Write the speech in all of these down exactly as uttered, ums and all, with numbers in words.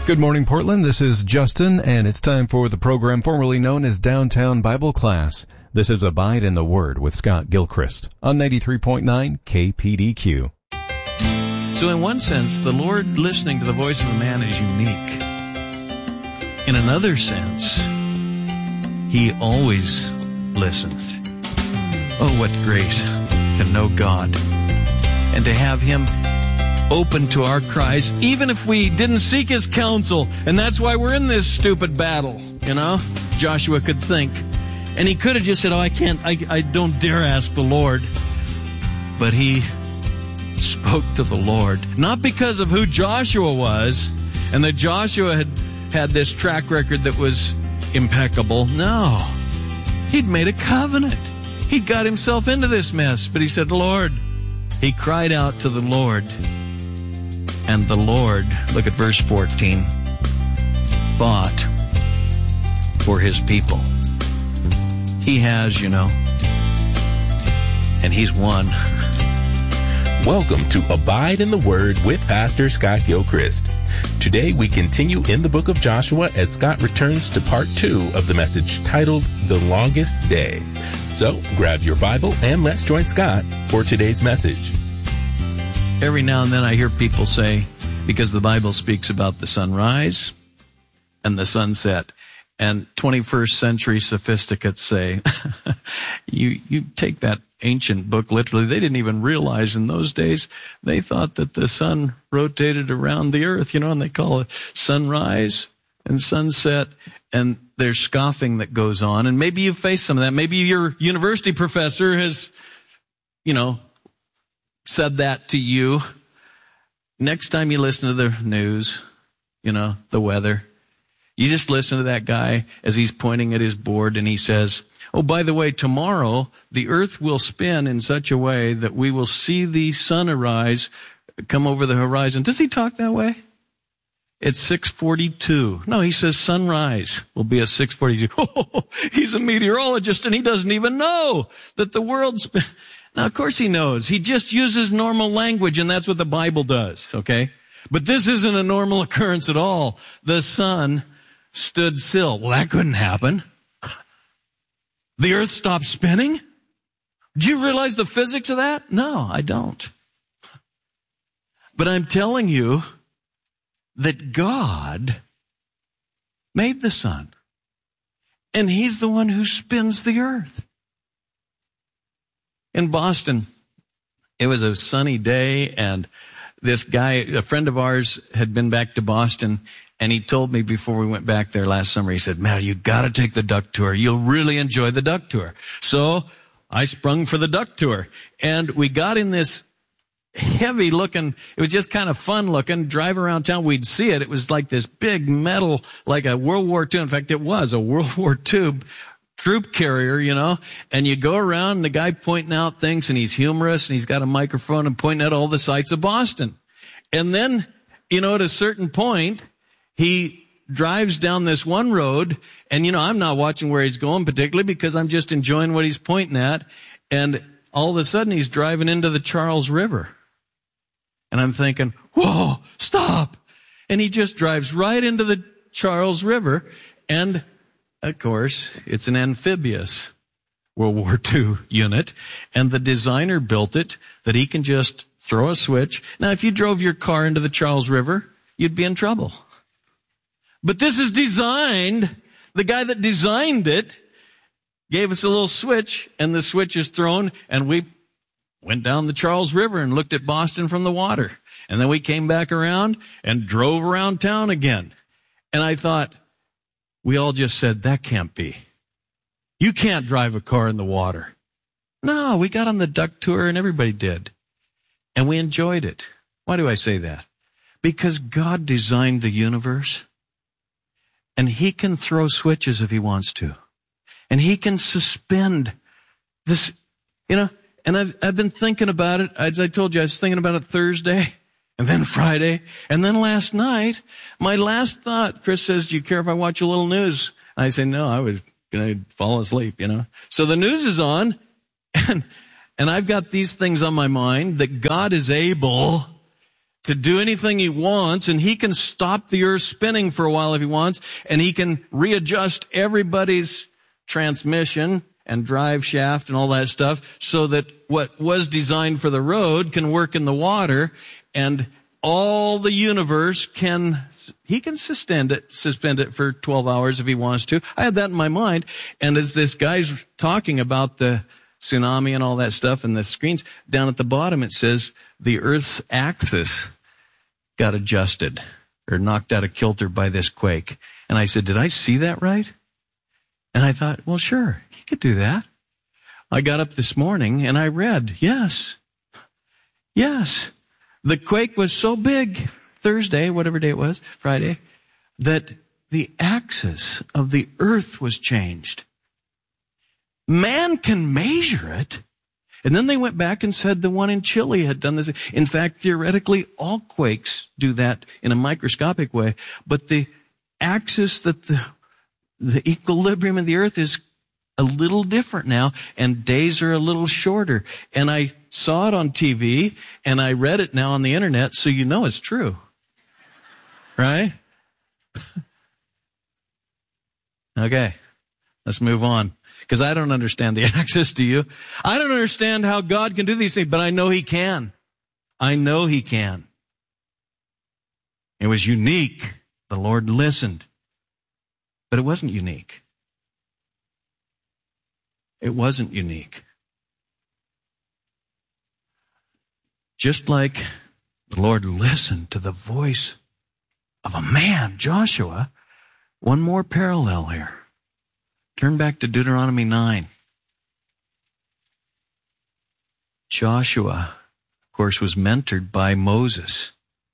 Good morning, Portland. This is Justin, and it's time for the program formerly known as Downtown Bible Class. This is Abide in the Word with Scott Gilchrist on ninety-three point nine K P D Q. So in one sense, the Lord listening to the voice of a man is unique. In another sense, He always listens. Oh, what grace to know God and to have Him open to our cries, even if we didn't seek His counsel. And that's why we're in this stupid battle, you know? Joshua could think. And he could have just said, oh, I can't, I, I don't dare ask the Lord. But he spoke to the Lord, not because of who Joshua was, and that Joshua had had this track record that was impeccable. No. He'd made a covenant. He'd got himself into this mess. But he said, Lord, he cried out to the Lord. And the Lord, look at verse fourteen, fought for His people. He has, you know, and He's won. Welcome to Abide in the Word with Pastor Scott Gilchrist. Today we continue in the book of Joshua as Scott returns to part two of the message titled The Longest Day. So grab your Bible and let's join Scott for today's message. Every now and then I hear people say, because the Bible speaks about the sunrise and the sunset, and twenty-first century sophisticates say, you you take that ancient book literally. They didn't even realize in those days, they thought that the sun rotated around the earth, you know, and they call it sunrise and sunset, and there's scoffing that goes on. And maybe you've faced some of that. Maybe your university professor has, you know, said that to you. Next time you listen to the news, you know, the weather, you just listen to that guy as he's pointing at his board and he says, oh, by the way, tomorrow the earth will spin in such a way that we will see the sun arise, come over the horizon. Does he talk that way? It's six forty-two. No, he says sunrise will be at six forty-two. Oh, he's a meteorologist and he doesn't even know that the world spins. Now, of course he knows. He just uses normal language, and that's what the Bible does, okay? But this isn't a normal occurrence at all. The sun stood still. Well, that couldn't happen. The earth stopped spinning? Do you realize the physics of that? No, I don't. But I'm telling you that God made the sun, and He's the one who spins the earth. In Boston, it was a sunny day, and this guy, a friend of ours, had been back to Boston, and he told me before we went back there last summer, he said, man, you gotta take the duck tour. You'll really enjoy the duck tour. So I sprung for the duck tour, and we got in this heavy looking, it was just kind of fun looking, drive around town, we'd see it. It was like this big metal, like a World War Two. In fact, it was a World War Two troop carrier, you know, and you go around and the guy pointing out things, and he's humorous and he's got a microphone and pointing out all the sights of Boston. And then, you know, at a certain point, he drives down this one road, and, you know, I'm not watching where he's going particularly because I'm just enjoying what he's pointing at. And all of a sudden he's driving into the Charles River. And I'm thinking, whoa, stop. And he just drives right into the Charles River, and of course, it's an amphibious World War Two unit, and the designer built it that he can just throw a switch. Now, if you drove your car into the Charles River, you'd be in trouble. But this is designed, the guy that designed it gave us a little switch, and the switch is thrown, and we went down the Charles River and looked at Boston from the water. And then we came back around and drove around town again. And I thought, we all just said, that can't be. You can't drive a car in the water. No, we got on the duck tour and everybody did. And we enjoyed it. Why do I say that? Because God designed the universe, and He can throw switches if He wants to. And He can suspend this, you know, and I've, I've been thinking about it. As I told you, I was thinking about it Thursday, and then Friday, and then last night. My last thought, Chris says, do you care if I watch a little news? I say, no, I was going to fall asleep, you know. So the news is on, and and I've got these things on my mind, that God is able to do anything he wants, and he can stop the earth spinning for a while if he wants, and he can readjust everybody's transmission and drive shaft and all that stuff so that what was designed for the road can work in the water, and all the universe can, he can suspend it, suspend it for twelve hours if he wants to. I had that in my mind. And as this guy's talking about the tsunami and all that stuff and the screens, down at the bottom it says the earth's axis got adjusted or knocked out of kilter by this quake. And I said, did I see that right? And I thought, well, sure, he could do that. I got up this morning and I read, yes, yes. The quake was so big, Thursday, whatever day it was, Friday, that the axis of the earth was changed. Man can measure it. And then they went back and said the one in Chile had done this. In fact, theoretically, all quakes do that in a microscopic way. But the axis that the, the equilibrium of the earth is a little different now, and days are a little shorter. And I saw it on T V, and I read it now on the internet, so you know it's true. Right? Okay, let's move on. Because I don't understand the axis, do you? I don't understand how God can do these things, but I know he can. I know he can. It was unique. The Lord listened. But it wasn't unique. It wasn't unique. Just like the Lord listened to the voice of a man, Joshua, one more parallel here. Turn back to Deuteronomy nine. Joshua, of course, was mentored by Moses.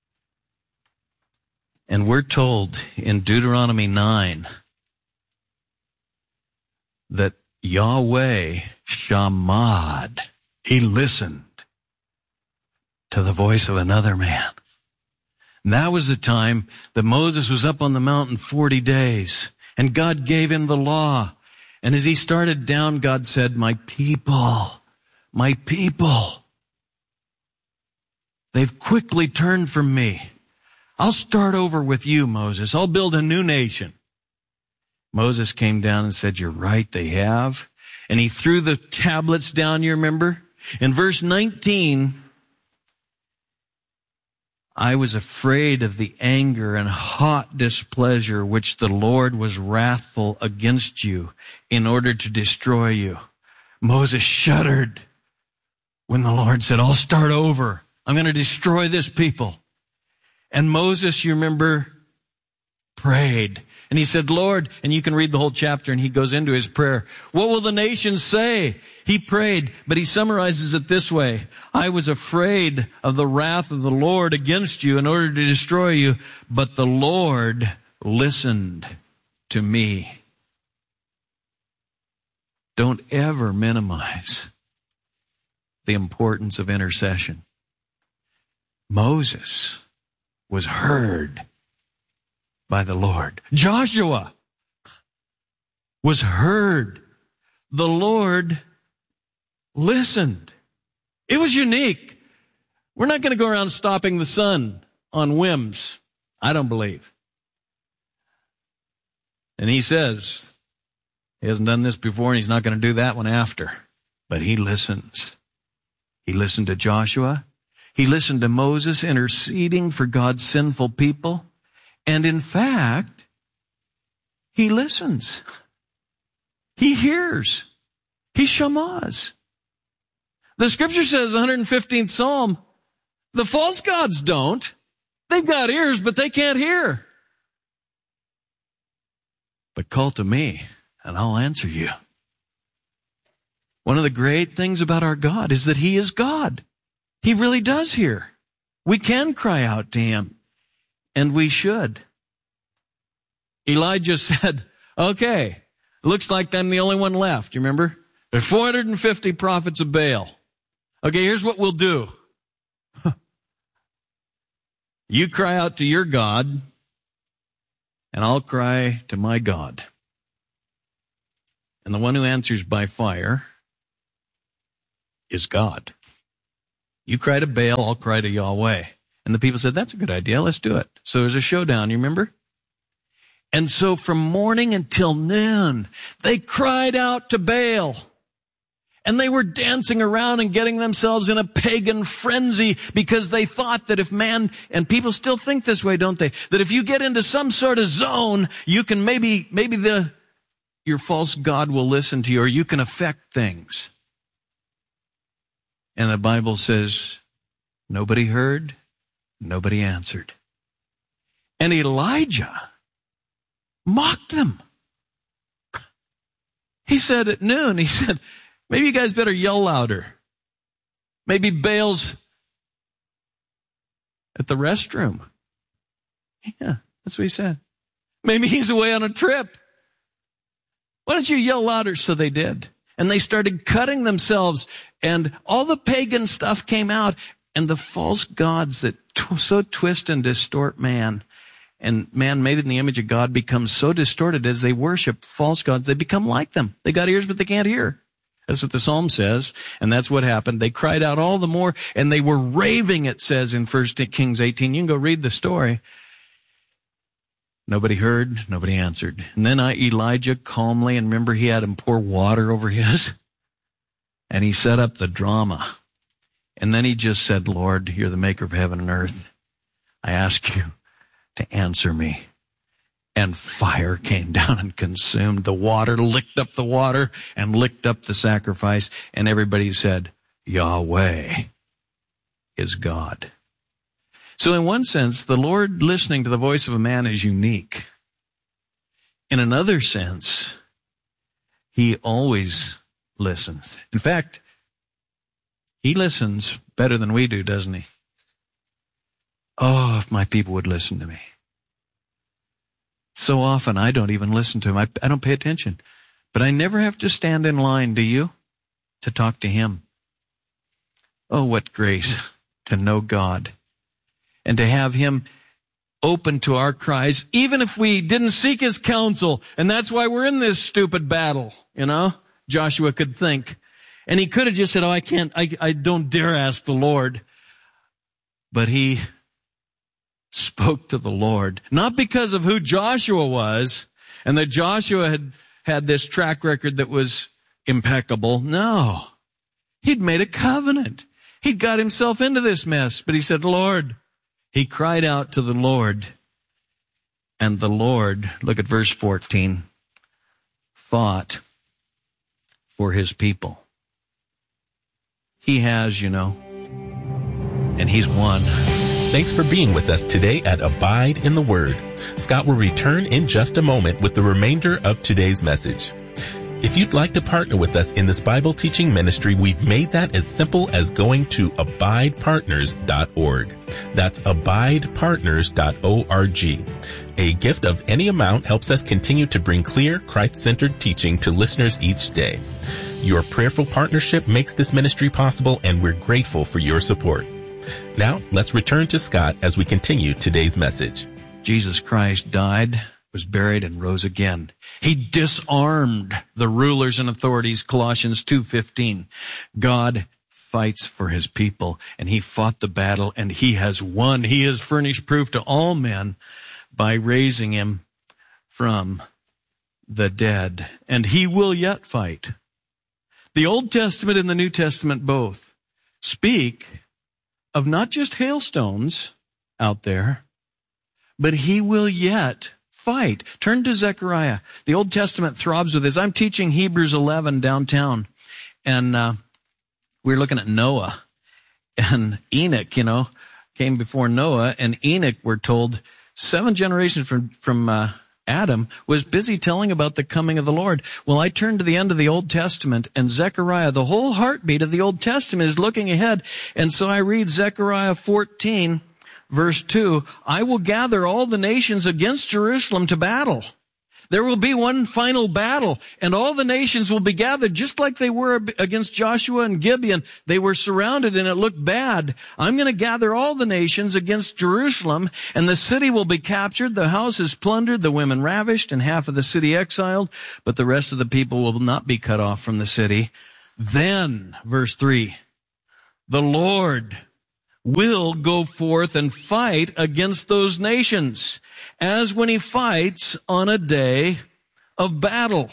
And we're told in Deuteronomy nine that Yahweh shamad, he listened to the voice of another man. And that was the time that Moses was up on the mountain forty days, and God gave him the law. And as he started down, God said, my people, my people, they've quickly turned from me. I'll start over with you, Moses. I'll build a new nation. Moses came down and said, you're right, they have. And he threw the tablets down, you remember? In verse nineteen, I was afraid of the anger and hot displeasure which the Lord was wrathful against you in order to destroy you. Moses shuddered when the Lord said, I'll start over. I'm going to destroy this people. And Moses, you remember, prayed. And he said, Lord, and you can read the whole chapter, and he goes into his prayer. What will the nations say? He prayed, but he summarizes it this way. I was afraid of the wrath of the Lord against you in order to destroy you, but the Lord listened to me. Don't ever minimize the importance of intercession. Moses was heard by the Lord. Joshua was heard. The Lord listened. It was unique. We're not going to go around stopping the sun on whims. I don't believe. And he says he hasn't done this before, and he's not going to do that one after. But he listens. He listened to Joshua. He listened to Moses interceding for God's sinful people. And in fact, he listens. He hears. He shamas. The scripture says, one hundred fifteenth Psalm, the false gods don't. They've got ears, but they can't hear. But call to me, and I'll answer you. One of the great things about our God is that he is God. He really does hear. We can cry out to him, and we should. Elijah said, okay, looks like I'm the only one left. You remember? There's four hundred fifty prophets of Baal. Okay, here's what we'll do. You cry out to your God, and I'll cry to my God. And the one who answers by fire is God. You cry to Baal, I'll cry to Yahweh. And the people said, that's a good idea. Let's do it. So there's a showdown, you remember? And so from morning until noon, they cried out to Baal. And they were dancing around and getting themselves in a pagan frenzy because they thought that if man, and people still think this way, don't they? That if you get into some sort of zone, you can maybe, maybe the, your false god will listen to you, or you can affect things. And the Bible says, nobody heard, nobody answered. And Elijah mocked them. He said at noon, he said, maybe you guys better yell louder. Maybe Baal's at the restroom. Yeah, that's what he said. Maybe he's away on a trip. Why don't you yell louder? So they did. And they started cutting themselves, and all the pagan stuff came out, and the false gods that t- so twist and distort man, and man made in the image of God becomes so distorted as they worship false gods, they become like them. They got ears, but they can't hear. That's what the Psalm says, and that's what happened. They cried out all the more, and they were raving, it says in First Kings eighteen. You can go read the story. Nobody heard, nobody answered. And then I, Elijah calmly, and remember he had him pour water over his, and he set up the drama. And then he just said, Lord, you're the maker of heaven and earth. I ask you to answer me. And fire came down and consumed the water, licked up the water, and licked up the sacrifice. And everybody said, Yahweh is God. So in one sense, the Lord listening to the voice of a man is unique. In another sense, he always listens. In fact, he listens better than we do, doesn't he? Oh, if my people would listen to me. So often I don't even listen to him. I, I don't pay attention. But I never have to stand in line, do you, to talk to him? Oh, what grace to know God and to have him open to our cries, even if we didn't seek his counsel. And that's why we're in this stupid battle, you know? Joshua could think. And he could have just said, oh, I can't, I, I don't dare ask the Lord. But he spoke to the Lord, not because of who Joshua was, and that Joshua had had this track record that was impeccable. No. He'd made a covenant. He'd got himself into this mess, but he said, Lord, he cried out to the Lord, and the Lord, look at verse fourteen, fought for his people. He has, you know, and he's won. Thanks for being with us today at Abide in the Word. Scott will return in just a moment with the remainder of today's message. If you'd like to partner with us in this Bible teaching ministry, we've made that as simple as going to abide partners dot org. That's abide partners dot org. A gift of any amount helps us continue to bring clear, Christ-centered teaching to listeners each day. Your prayerful partnership makes this ministry possible, and we're grateful for your support. Now, let's return to Scott as we continue today's message. Jesus Christ died, was buried, and rose again. He disarmed the rulers and authorities, Colossians two fifteen. God fights for his people, and he fought the battle, and he has won. He has furnished proof to all men by raising him from the dead, and he will yet fight. The Old Testament and the New Testament both speak of not just hailstones out there, but he will yet fight. Turn to Zechariah. The Old Testament throbs with this. I'm teaching Hebrews eleven downtown, and uh, we're looking at Noah. And Enoch, you know, came before Noah, and Enoch, we're told, seven generations from, from uh, Adam, was busy telling about the coming of the Lord. Well, I turned to the end of the Old Testament, and Zechariah, the whole heartbeat of the Old Testament, is looking ahead. And so I read Zechariah fourteen, verse two, I will gather all the nations against Jerusalem to battle. There will be one final battle, and all the nations will be gathered just like they were against Joshua and Gibeon. They were surrounded, and it looked bad. I'm going to gather all the nations against Jerusalem, and the city will be captured, the houses plundered, the women ravished, and half of the city exiled, but the rest of the people will not be cut off from the city. Then, verse three, the Lord will go forth and fight against those nations, as when he fights on a day of battle.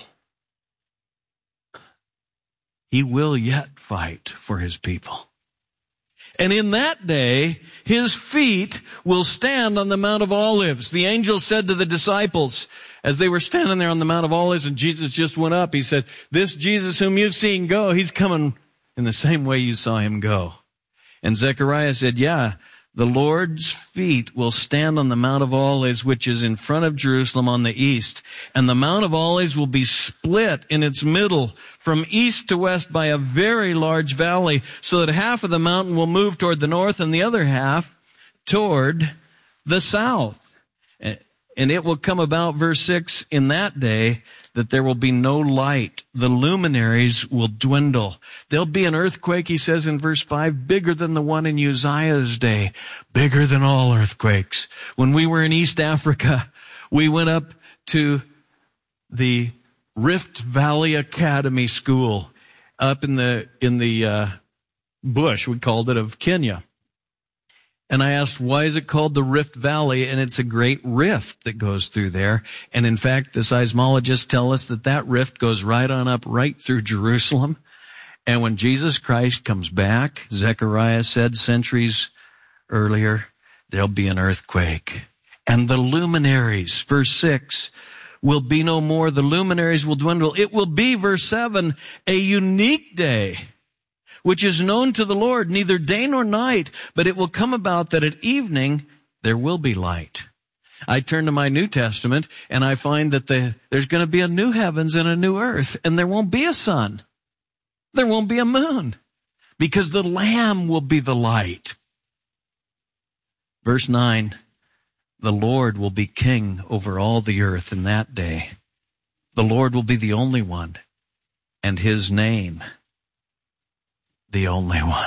He will yet fight for his people. And in that day, his feet will stand on the Mount of Olives. The angel said to the disciples, as they were standing there on the Mount of Olives and Jesus just went up, he said, this Jesus whom you've seen go, he's coming in the same way you saw him go. And Zechariah said, yeah, the Lord's feet will stand on the Mount of Olives, which is in front of Jerusalem on the east. And the Mount of Olives will be split in its middle from east to west by a very large valley, so that half of the mountain will move toward the north and the other half toward the south. And it will come about, verse six, in that day that there will be no light. The luminaries will dwindle. There'll be an earthquake, he says in verse five, bigger than the one in Uzziah's day, bigger than all earthquakes. When we were in East Africa, we went up to the Rift Valley Academy School up in the, in the, uh, bush, we called it, of Kenya. And I asked, why is it called the Rift Valley? And it's a great rift that goes through there. And in fact, the seismologists tell us that that rift goes right on up, right through Jerusalem. And when Jesus Christ comes back, Zechariah said centuries earlier, there'll be an earthquake. And the luminaries, verse six, will be no more. The luminaries will dwindle. It will be, verse seven, a unique day, which is known to the Lord, neither day nor night, but it will come about that at evening there will be light. I turn to my New Testament and I find that the, there's going to be a new heavens and a new earth, and there won't be a sun. There won't be a moon, because the Lamb will be the light. Verse nine, the Lord will be king over all the earth in that day. The Lord will be the only one, and his name the only one.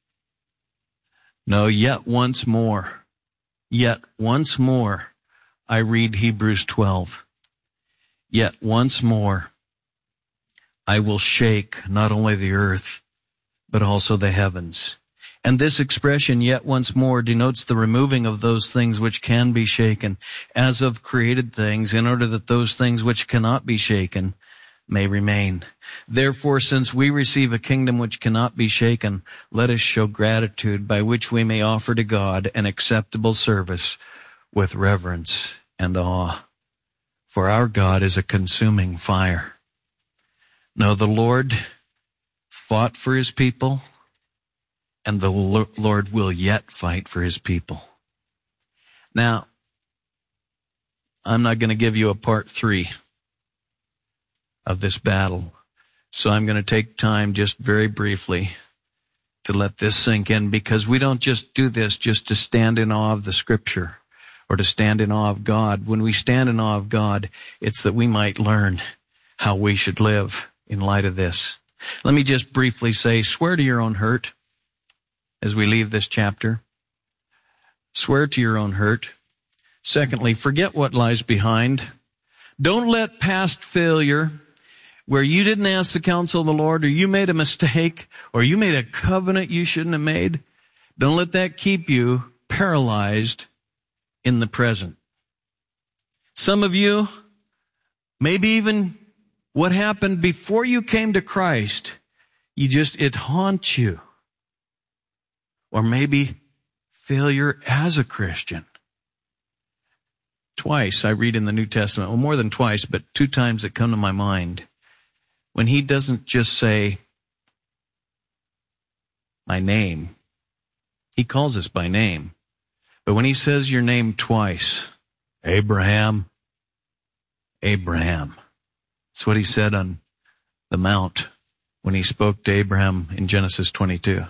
No, yet once more, yet once more, I read Hebrews twelve. Yet once more, I will shake not only the earth, but also the heavens. And this expression, yet once more, denotes the removing of those things which can be shaken, as of created things, in order that those things which cannot be shaken may remain. Therefore, since we receive a kingdom which cannot be shaken, let us show gratitude, by which we may offer to God an acceptable service with reverence and awe. For our God is a consuming fire. No, the Lord fought for his people, and the Lord will yet fight for his people. Now, I'm not going to give you a part three of this battle, so I'm going to take time just very briefly to let this sink in, because we don't just do this just to stand in awe of the Scripture or to stand in awe of God. When we stand in awe of God, it's that we might learn how we should live in light of this. Let me just briefly say, swear to your own hurt as we leave this chapter. Swear to your own hurt. Secondly, forget what lies behind. Don't let past failure, where you didn't ask the counsel of the Lord, or you made a mistake, or you made a covenant you shouldn't have made, don't let that keep you paralyzed in the present. Some of you, maybe even what happened before you came to Christ, you just, it haunts you. Or maybe failure as a Christian. Twice I read in the New Testament, well, more than twice, but two times that come to my mind, when he doesn't just say my name, he calls us by name. But when he says your name twice, Abraham, Abraham, that's what he said on the Mount when he spoke to Abraham in Genesis twenty-two.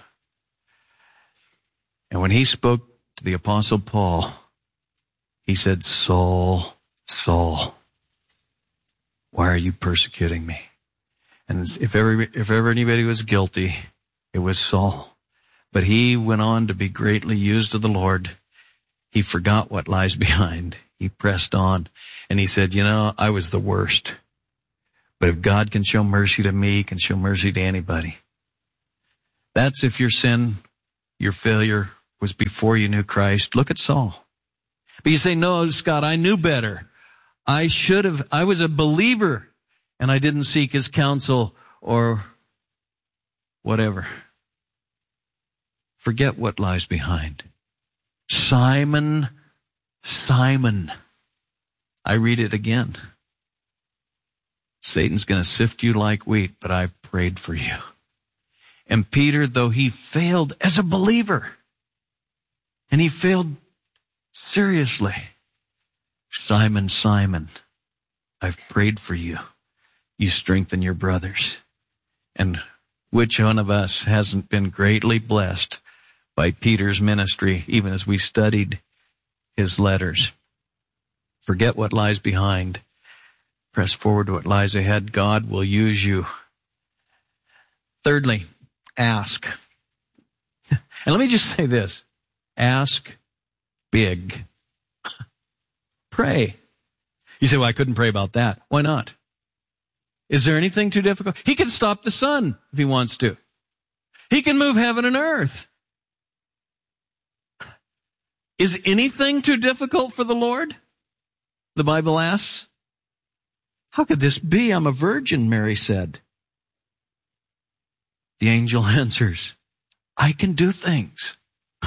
And when he spoke to the Apostle Paul, he said, Saul, Saul, why are you persecuting me? And if ever, if ever anybody was guilty, it was Saul. But he went on to be greatly used of the Lord. He forgot what lies behind. He pressed on, and he said, you know, I was the worst. But if God can show mercy to me, he can show mercy to anybody. That's if your sin, your failure, was before you knew Christ. Look at Saul. But you say, no, Scott, I knew better. I should have, I was a believer and I didn't seek his counsel or whatever. Forget what lies behind. Simon, Simon. I read it again. Satan's going to sift you like wheat, but I've prayed for you. And Peter, though he failed as a believer, and he failed seriously, Simon, Simon, I've prayed for you. You strengthen your brothers. And which one of us hasn't been greatly blessed by Peter's ministry, even as we studied his letters? Forget what lies behind. Press forward to what lies ahead. God will use you. Thirdly, ask. And let me just say this. Ask big. Pray. You say, well, I couldn't pray about that. Why not? Is there anything too difficult? He can stop the sun if he wants to. He can move heaven and earth. Is anything too difficult for the Lord? The Bible asks. How could this be? I'm a virgin, Mary said. The angel answers, I can do things.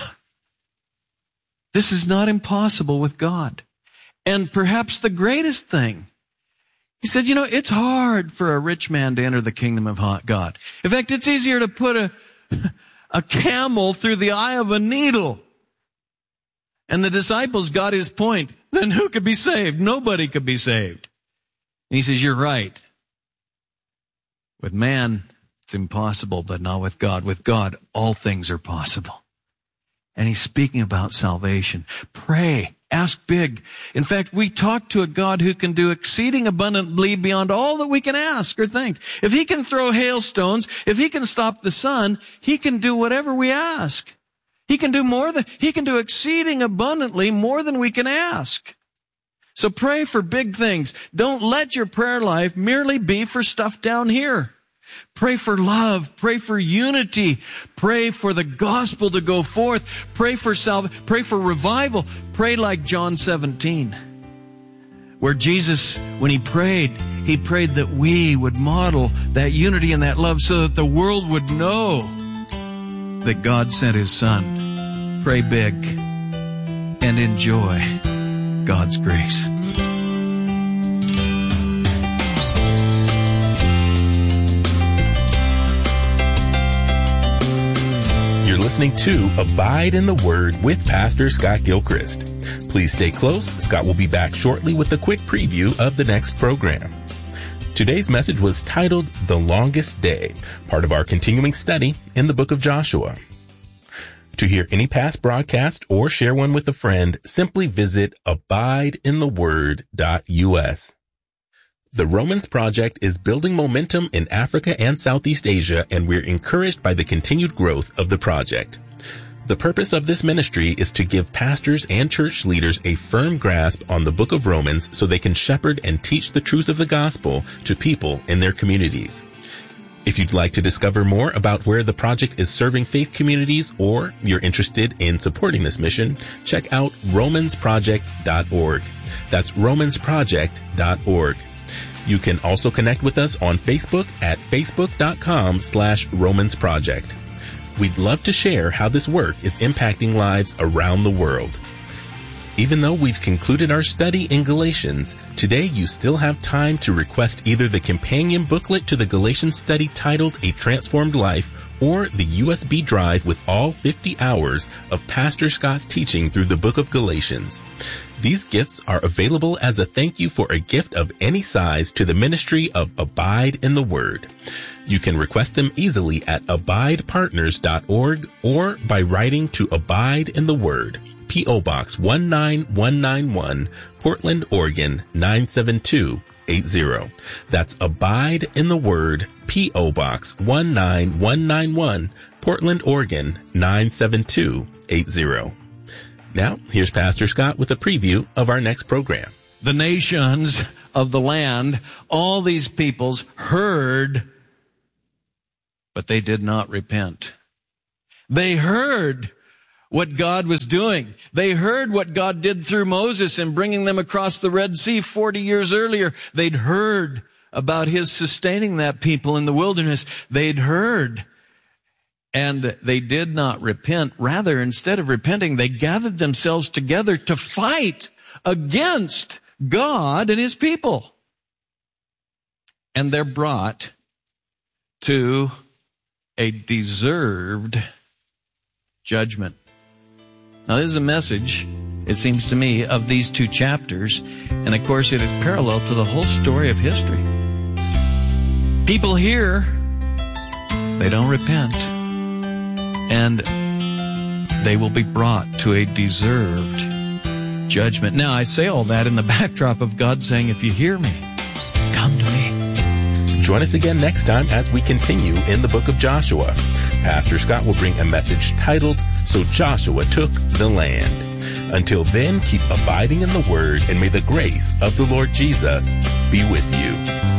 This is not impossible with God. And perhaps the greatest thing, he said, you know, it's hard for a rich man to enter the kingdom of God. In fact, it's easier to put a, a camel through the eye of a needle. And the disciples got his point. Then who could be saved? Nobody could be saved. And he says, you're right. With man, it's impossible, but not with God. With God, all things are possible. And he's speaking about salvation. Pray. Ask big. In fact, we talk to a God who can do exceeding abundantly beyond all that we can ask or think. If he can throw hailstones, if he can stop the sun, he can do whatever we ask. He can do more than, he can do exceeding abundantly more than we can ask. So pray for big things. Don't let your prayer life merely be for stuff down here. Pray for love. Pray for unity. Pray for the gospel to go forth. Pray for salvation. Pray for revival. Pray like John seventeen, where Jesus, when he prayed, he prayed that we would model that unity and that love so that the world would know that God sent his Son. Pray big and enjoy God's grace. You're listening to Abide in the Word with Pastor Scott Gilchrist. Please stay close. Scott will be back shortly with a quick preview of the next program. Today's message was titled The Longest Day, part of our continuing study in the book of Joshua. To hear any past broadcast or share one with a friend, simply visit abide in the word dot U S. The Romans Project is building momentum in Africa and Southeast Asia, and we're encouraged by the continued growth of the project. The purpose of this ministry is to give pastors and church leaders a firm grasp on the book of Romans so they can shepherd and teach the truth of the gospel to people in their communities. If you'd like to discover more about where the project is serving faith communities, or you're interested in supporting this mission, check out romans project dot org. That's romans project dot org. You can also connect with us on Facebook at facebook.com slash Romans Project. We'd love to share how this work is impacting lives around the world. Even though we've concluded our study in Galatians, today you still have time to request either the companion booklet to the Galatians study titled A Transformed Life, or the U S B drive with all fifty hours of Pastor Scott's teaching through the book of Galatians. These gifts are available as a thank you for a gift of any size to the ministry of Abide in the Word. You can request them easily at abide partners dot org or by writing to Abide in the Word, P O Box one nine one nine one, Portland, Oregon nine seven two eight zero. That's Abide in the Word, P O Box one nine one nine one, Portland, Oregon nine seven two eight zero. Now, here's Pastor Scott with a preview of our next program. The nations of the land, all these peoples heard, but they did not repent. They heard what God was doing. They heard what God did through Moses in bringing them across the Red Sea forty years earlier. They'd heard about his sustaining that people in the wilderness. They'd heard. And they did not repent. Rather, instead of repenting, they gathered themselves together to fight against God and his people. And they're brought to a deserved judgment. Now, this is a message, it seems to me, of these two chapters. And of course, it is parallel to the whole story of history. People here, they don't repent. And they will be brought to a deserved judgment. Now, I say all that in the backdrop of God saying, if you hear me, come to me. Join us again next time as we continue in the book of Joshua. Pastor Scott will bring a message titled, So Joshua Took the Land. Until then, keep abiding in the Word, and may the grace of the Lord Jesus be with you.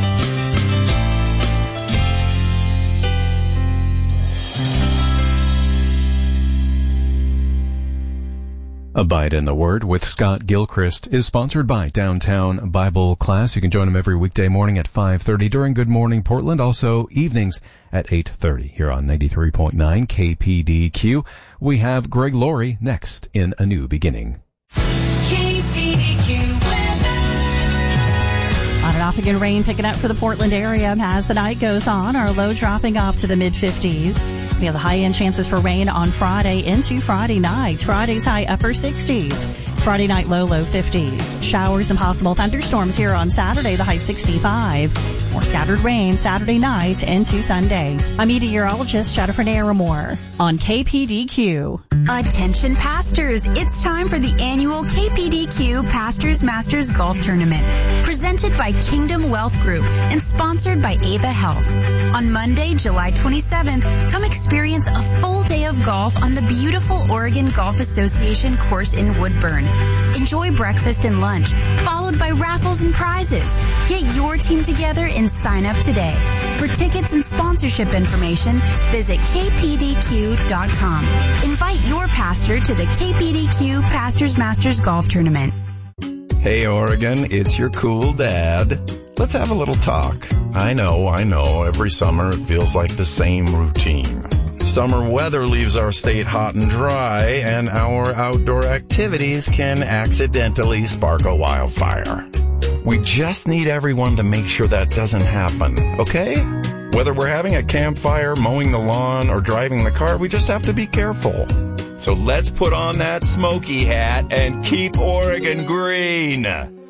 Abide in the Word with Scott Gilchrist is sponsored by Downtown Bible Class. You can join him every weekday morning at five thirty during Good Morning Portland. Also evenings at eight thirty here on ninety-three point nine K P D Q. We have Greg Laurie next in A New Beginning. K P D Q weather. On and off again, rain picking up for the Portland area as the night goes on. Our low dropping off to the mid fifties. We have the high-end chances for rain on Friday into Friday night. Friday's high upper sixties. Friday night low, low fifties. Showers and possible thunderstorms here on Saturday, the high sixty-five. More scattered rain Saturday night into Sunday. I'm meteorologist Jennifer Naramore on K P D Q. Attention pastors, it's time for the annual K P D Q Pastors Masters Golf Tournament, presented by Kingdom Wealth Group and sponsored by Ava Health. On Monday, July twenty-seventh, come experience a full day of golf on the beautiful Oregon Golf Association course in Woodburn. Enjoy breakfast and lunch, followed by raffles and prizes. Get your team together and sign up today. For tickets and sponsorship information, visit K P D Q dot com. Invite your pastor to the K P D Q Pastors Masters Golf Tournament. Hey, Oregon, it's your cool dad. Let's have a little talk. I know, I know, every summer it feels like the same routine. Summer weather leaves our state hot and dry, and our outdoor activities can accidentally spark a wildfire. We just need everyone to make sure that doesn't happen, okay? Whether we're having a campfire, mowing the lawn, or driving the car, we just have to be careful. So let's put on that smoky hat and keep Oregon green.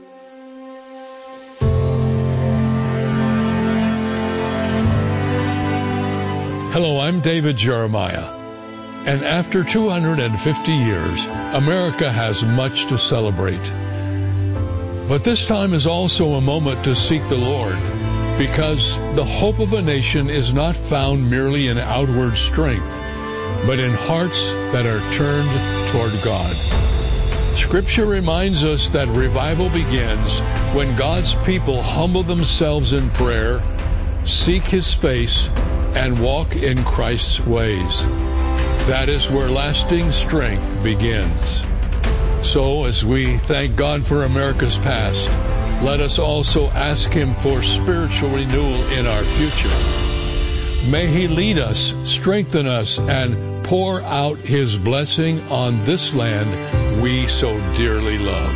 Hello, I'm David Jeremiah. And after two hundred fifty years, America has much to celebrate. But this time is also a moment to seek the Lord, because the hope of a nation is not found merely in outward strength, but in hearts that are turned toward God. Scripture reminds us that revival begins when God's people humble themselves in prayer, seek His face, and walk in Christ's ways. That is where lasting strength begins. So, as we thank God for America's past, let us also ask Him for spiritual renewal in our future. May He lead us, strengthen us, and pour out His blessing on this land we so dearly love.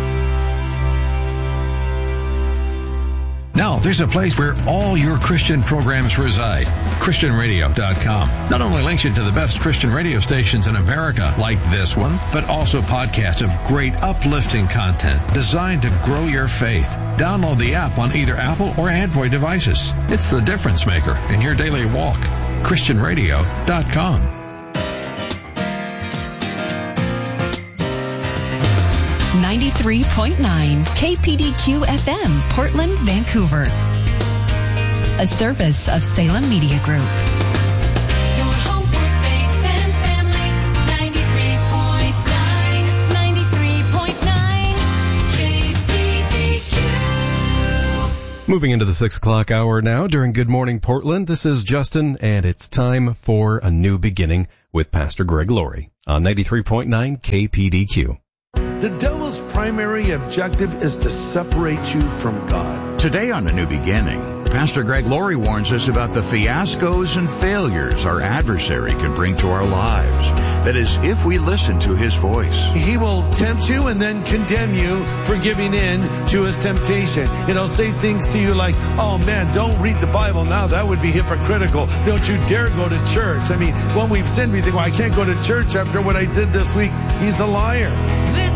Now, there's a place where all your Christian programs reside. Christian Radio dot com not only links you to the best Christian radio stations in America, like this one, but also podcasts of great uplifting content designed to grow your faith. Download the app on either Apple or Android devices. It's the difference maker in your daily walk. Christian Radio dot com. ninety-three point nine K P D Q F M, Portland, Vancouver. A service of Salem Media Group. Your home for faith and family. ninety-three point nine, ninety-three point nine K P D Q. Moving into the six o'clock hour now during Good Morning Portland. This is Justin, and it's time for A New Beginning with Pastor Greg Laurie on ninety-three point nine K P D Q. The devil's primary objective is to separate you from God. Today on A New Beginning, Pastor Greg Laurie warns us about the fiascos and failures our adversary can bring to our lives. That is, if we listen to his voice. He will tempt you and then condemn you for giving in to his temptation. And he'll say things to you like, oh man, don't read the Bible now. That would be hypocritical. Don't you dare go to church. I mean, when we've sinned, we think, well, I can't go to church after what I did this week. He's a liar. This